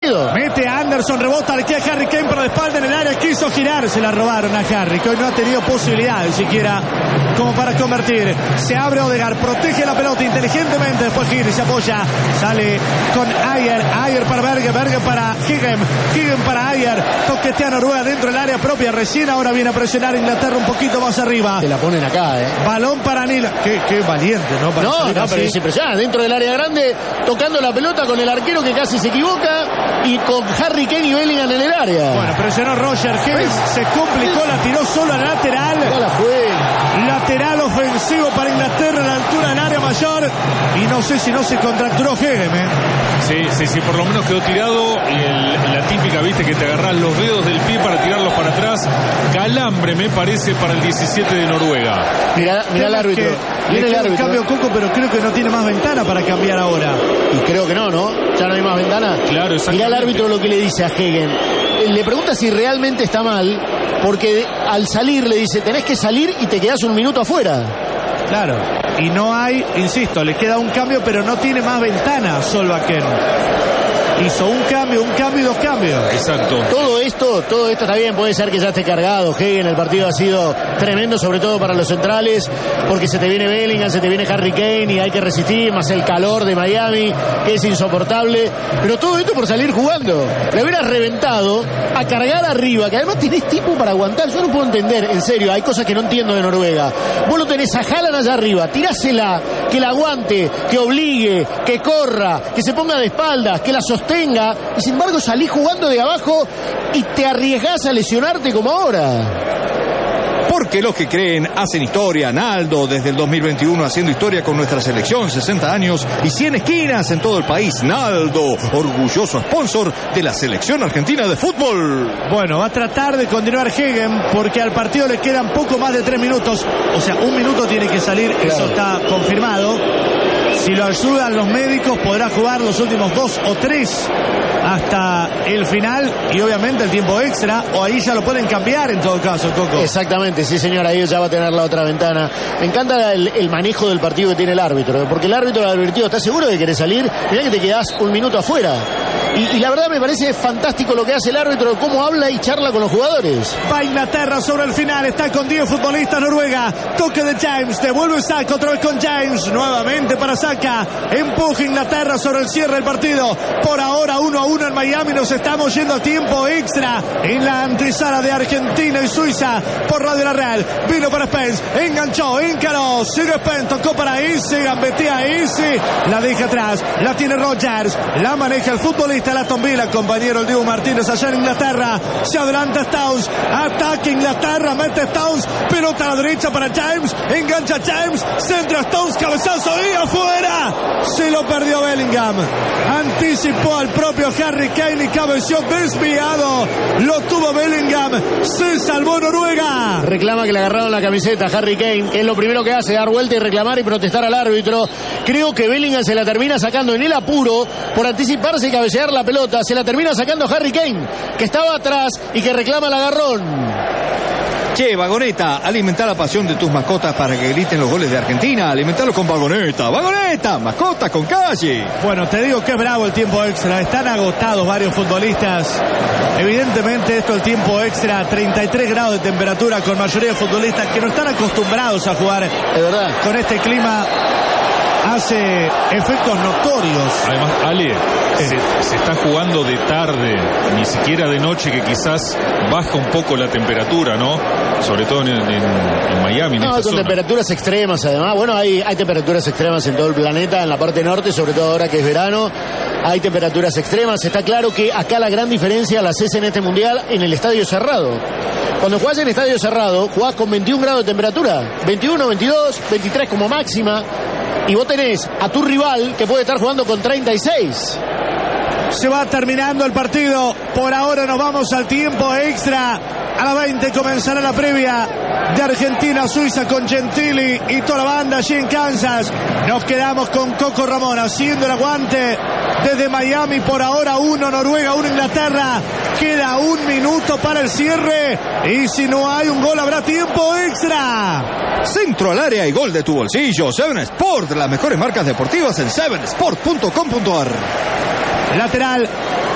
Mete a Anderson, rebota, le queda Harry Kane por la espalda en el área, quiso girar, se la robaron a Harry, que hoy no ha tenido posibilidad ni siquiera como para convertir. Se abre Odegaard, protege la pelota inteligentemente, después gira y se apoya, sale con Ayer para Berge para Higgem para Ayer, toquetea Noruega dentro del área propia, recién ahora viene a presionar a Inglaterra un poquito más arriba. Te la ponen acá, Balón para Neil, qué valiente, ¿no? No, pero es impresionante, dentro del área grande, tocando la pelota con el arquero que casi se equivoca, y con Harry Kane y Bellingham en el área. Bueno, presionó Roger Higgins, se complicó, la tiró solo al lateral. La fue. Lateral ofensivo para Inglaterra a la altura del área mayor. Y no sé si no se contracturó Higgins, Sí, por lo menos quedó tirado. Y la típica, viste, que te agarrás los dedos del pie para tirarlos para atrás. Calambre, me parece, para el 17 de Noruega. Mirá el árbitro. Viene el árbitro. Cambio Coco, pero creo que no tiene más ventana para cambiar ahora. Y creo que no. Ya no hay más ventana. Claro, mirá el árbitro lo que le dice a Higgins. Le pregunta si realmente está mal, porque al salir le dice, tenés que salir y te quedás un minuto afuera. Claro, y no hay, insisto, le queda un cambio, pero no tiene más ventana Solbakken. Hizo un cambio y dos cambios. Exacto. Todo esto está bien, puede ser que ya esté cargado. Higgins, el partido ha sido tremendo, sobre todo para los centrales, porque se te viene Bellingham, se te viene Harry Kane y hay que resistir, más el calor de Miami, que es insoportable. Pero todo esto por salir jugando. Le hubieras reventado a cargar arriba, que además tenés tiempo para aguantar. Yo no puedo entender, en serio, hay cosas que no entiendo de Noruega. Vos lo tenés a Haaland allá arriba, tirásela, que la aguante, que obligue, que corra, que se ponga de espaldas, que la sostenga, y sin embargo salís jugando de abajo y te arriesgás a lesionarte como ahora. Porque los que creen hacen historia. Naldo desde el 2021 haciendo historia con nuestra selección, 60 años y 100 esquinas en todo el país. Naldo, orgulloso sponsor de la selección argentina de fútbol. Bueno, va a tratar de continuar Higgins porque al partido le quedan poco más de 3 minutos. O sea, un minuto tiene que salir, claro. Eso está confirmado. Si lo ayudan los médicos, podrá jugar los últimos 2 o 3 hasta el final y obviamente el tiempo extra, o ahí ya lo pueden cambiar en todo caso, Coco. Exactamente, sí señor, ahí ya va a tener la otra ventana. Me encanta el manejo del partido que tiene el árbitro, porque el árbitro le advirtió, ¿estás seguro de querés salir? Mirá que te quedás un minuto afuera. Y la verdad me parece fantástico lo que hace el árbitro, cómo habla y charla con los jugadores. Va Inglaterra sobre el final, está con 10 futbolistas Noruega, toque de James, devuelve Saka otra vez con James, nuevamente para Saka, empuja Inglaterra sobre el cierre del partido, por ahora 1-1 en Miami, nos estamos yendo a tiempo extra en la antesala de Argentina y Suiza por Radio La Real. Vino para Spence, enganchó, encaró, sigue Spence, tocó para Eze, gambetea a Eze, la deja atrás, la tiene Rodgers, la maneja el futbolista la Aston Villa, compañero el Dibu Martínez allá en Inglaterra, se adelanta Stones, ataque Inglaterra, mete Stones, pelota a la derecha para James, engancha James, centra Stones, cabezazo y afuera, se lo perdió Bellingham, anticipó al propio Harry Kane y cabeció desviado, lo tuvo Bellingham, se salvó Noruega. Reclama que le agarraron la camiseta a Harry Kane, que es lo primero que hace, dar vuelta y reclamar y protestar al árbitro. Creo que Bellingham se la termina sacando en el apuro por anticiparse y cabecear la pelota, se la termina sacando Harry Kane, que estaba atrás y que reclama el agarrón. Che, Vagoneta, alimenta la pasión de tus mascotas para que griten los goles de Argentina. Alimentalo con Vagoneta. Vagoneta, mascotas con calle. Bueno, te digo que es bravo el tiempo extra. Están agotados varios futbolistas. Evidentemente esto, el tiempo extra, 33 grados de temperatura con mayoría de futbolistas que no están acostumbrados a jugar. Es verdad. Con este clima hace efectos notorios. Además, Ale, se está jugando de tarde, ni siquiera de noche, que quizás baja un poco la temperatura, ¿no? Sobre todo en Miami. No, con temperaturas extremas además. Bueno, hay temperaturas extremas en todo el planeta, en la parte norte, sobre todo ahora que es verano. Hay temperaturas extremas. Está claro que acá la gran diferencia la haces en este mundial en el estadio cerrado. Cuando jugás en estadio cerrado, jugás con 21 grados de temperatura. 21, 22, 23 como máxima. Y vos tenés a tu rival que puede estar jugando con 36. Se va terminando el partido. Por ahora nos vamos al tiempo extra. A las 20 comenzará la previa de Argentina-Suiza con Gentili y toda la banda allí en Kansas. Nos quedamos con Coco Ramón haciendo el aguante desde Miami. Por ahora 1 Noruega, 1 Inglaterra. Queda 1 minuto para el cierre. Y si no hay un gol habrá tiempo extra. Centro al área y gol de tu bolsillo. 7 Sport, las mejores marcas deportivas en 7sport.com.ar. Lateral